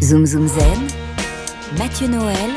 Zoom Zoom Zen, Mathieu Noël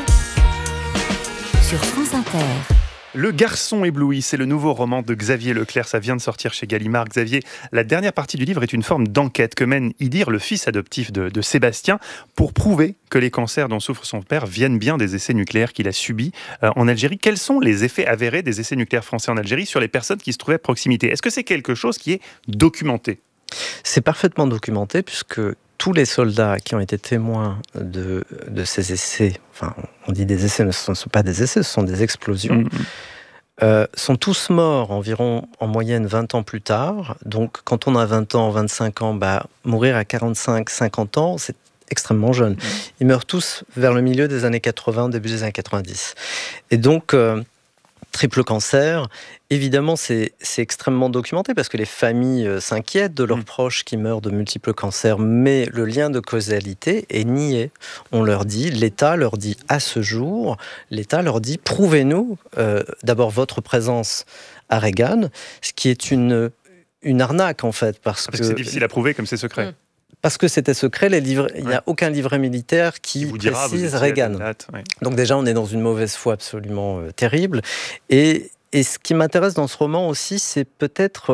sur France Inter. Le garçon ébloui, c'est le nouveau roman de Xavier Leclerc, ça vient de sortir chez Gallimard. Xavier, la dernière partie du livre est une forme d'enquête que mène Idir, le fils adoptif de Sébastien, pour prouver que les cancers dont souffre son père viennent bien des essais nucléaires qu'il a subis en Algérie. Quels sont les effets avérés des essais nucléaires français en Algérie sur les personnes qui se trouvaient à proximité ? Est-ce que c'est quelque chose qui est documenté ? C'est parfaitement documenté puisque tous les soldats qui ont été témoins de ces essais, enfin on dit des essais, mais ce ne sont pas des essais, ce sont des explosions, sont tous morts environ en moyenne 20 ans plus tard. Donc quand on a 20 ans, 25 ans, mourir à 45, 50 ans, c'est extrêmement jeune. Ils meurent tous vers le milieu des années 80, début des années 90. Et donc, triple cancer, évidemment, c'est extrêmement documenté parce que les familles s'inquiètent de leurs proches qui meurent de multiples cancers, mais le lien de causalité est nié. On leur dit, l'État leur dit à ce jour, l'État leur dit, prouvez-nous d'abord votre présence à Regan, ce qui est une arnaque en fait. Parce que c'est difficile à prouver comme c'est secret. Parce que c'était secret, il n'y a aucun livret militaire qui vous dira, précise Regan. Donc déjà, on est dans une mauvaise foi absolument terrible. Et ce qui m'intéresse dans ce roman aussi, c'est peut-être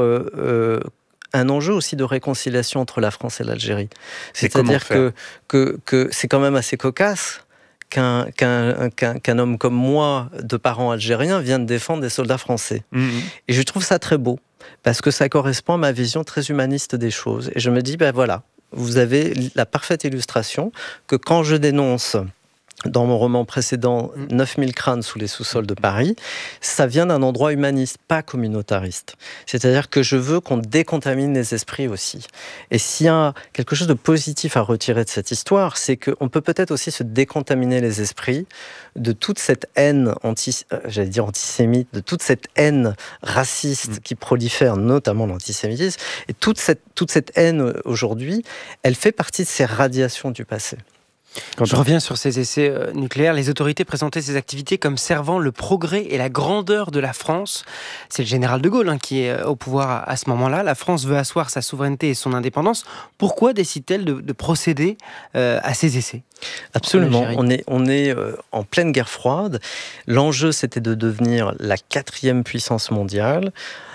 un enjeu aussi de réconciliation entre la France et l'Algérie. C'est-à-dire que c'est quand même assez cocasse qu'un homme comme moi, de parents algériens, vienne défendre des soldats français. Et je trouve ça très beau, parce que ça correspond à ma vision très humaniste des choses. Et je me dis, voilà, vous avez la parfaite illustration que quand je dénonce, dans mon roman précédent, 9000 crânes sous les sous-sols de Paris, ça vient d'un endroit humaniste, pas communautariste. C'est-à-dire que je veux qu'on décontamine les esprits aussi. Et s'il y a quelque chose de positif à retirer de cette histoire, c'est qu'on peut peut-être aussi se décontaminer les esprits de toute cette haine antisémite, de toute cette haine raciste qui prolifère, notamment l'antisémitisme. Et toute cette haine aujourd'hui, elle fait partie de ces radiations du passé. Quand je reviens sur ces essais nucléaires, les autorités présentaient ces activités comme servant le progrès et la grandeur de la France. C'est le général de Gaulle qui est au pouvoir à ce moment-là. La France veut asseoir sa souveraineté et son indépendance. Pourquoi décide-t-elle de procéder à ces essais ? Absolument. On est en pleine guerre froide. L'enjeu, c'était de devenir la 4e puissance mondiale.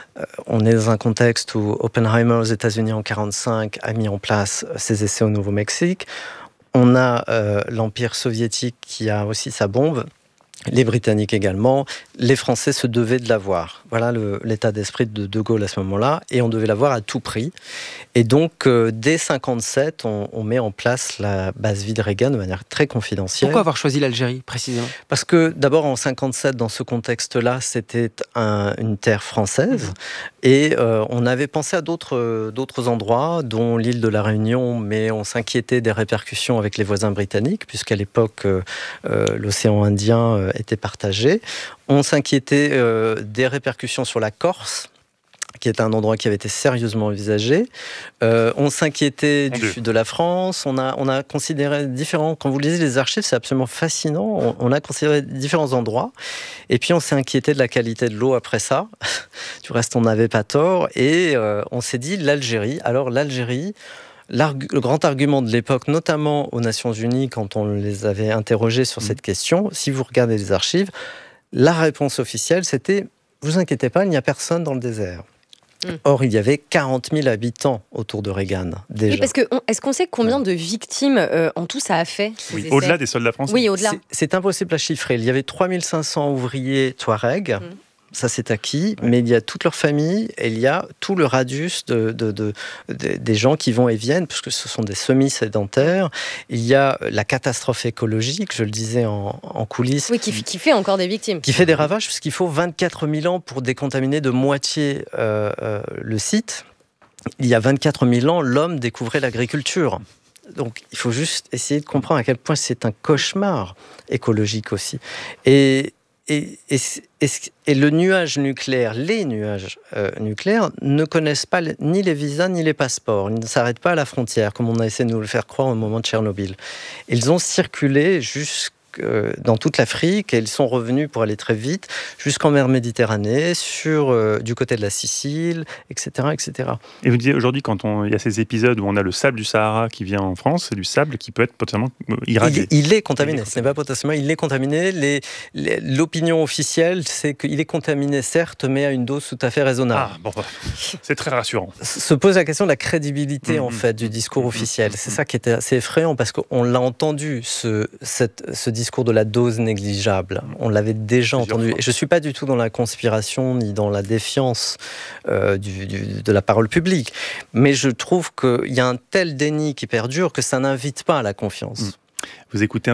On est dans un contexte où Oppenheimer aux États-Unis en 1945 a mis en place ses essais au Nouveau-Mexique. On a l'Empire soviétique qui a aussi sa bombe, les Britanniques également. Les Français se devaient de l'avoir. Voilà l'état d'esprit de De Gaulle à ce moment-là. Et on devait l'avoir à tout prix. Et donc, dès 1957, on met en place la base vide Regan de manière très confidentielle. Pourquoi avoir choisi l'Algérie, précisément ? Parce que, d'abord, en 1957, dans ce contexte-là, c'était une terre française. Et on avait pensé à d'autres endroits, dont l'île de la Réunion, mais on s'inquiétait des répercussions avec les voisins britanniques, puisqu'à l'époque, l'océan Indien était partagé. On s'inquiétait des répercussions sur la Corse, qui est un endroit qui avait été sérieusement envisagé. On s'inquiétait du sud de la France. On a considéré différents... Quand vous lisez les archives, c'est absolument fascinant. On a considéré différents endroits. Et puis, on s'est inquiété de la qualité de l'eau après ça. Du reste, on n'avait pas tort. Et on s'est dit l'Algérie. Alors, l'Algérie... Le grand argument de l'époque, notamment aux Nations Unies, quand on les avait interrogés sur cette question, si vous regardez les archives, la réponse officielle, c'était « Vous inquiétez pas, il n'y a personne dans le désert ». Or, il y avait 40 000 habitants autour de Regan, déjà. Oui, parce que est-ce qu'on sait combien de victimes en tout ça a fait ? Au-delà des soldats français. Oui, au-delà. C'est impossible à chiffrer. Il y avait 3500 ouvriers Touaregs. Ça, c'est acquis, mais il y a toute leur famille et il y a tout le radius des gens qui vont et viennent, puisque ce sont des semi-sédentaires. Il y a la catastrophe écologique, je le disais en coulisses. Oui, qui fait encore des victimes. Qui fait des ravages, puisqu'il faut 24 000 ans pour décontaminer de moitié le site. Il y a 24 000 ans, l'homme découvrait l'agriculture. Donc, il faut juste essayer de comprendre à quel point c'est un cauchemar écologique aussi. Et le nuage nucléaire, les nuages nucléaires ne connaissent pas ni les visas ni les passeports. Ils ne s'arrêtent pas à la frontière, comme on a essayé de nous le faire croire au moment de Tchernobyl. Ils ont circulé dans toute l'Afrique, et ils sont revenus pour aller très vite jusqu'en mer Méditerranée, du côté de la Sicile, etc., etc. Et vous disiez aujourd'hui, quand il y a ces épisodes où on a le sable du Sahara qui vient en France, c'est du sable qui peut être potentiellement irradié. Il est contaminé, ce n'est pas potentiellement, il est contaminé. L'opinion officielle, c'est qu'il est contaminé, certes, mais à une dose tout à fait raisonnable. Ah, bon, c'est très rassurant. Se pose la question de la crédibilité, en fait, du discours officiel. C'est ça qui était assez effrayant, parce qu'on l'a entendu, ce discours de la dose négligeable. On l'avait déjà entendu. Et je ne suis pas du tout dans la conspiration ni dans la défiance de la parole publique. Mais je trouve qu'il y a un tel déni qui perdure que ça n'invite pas à la confiance. Vous écoutez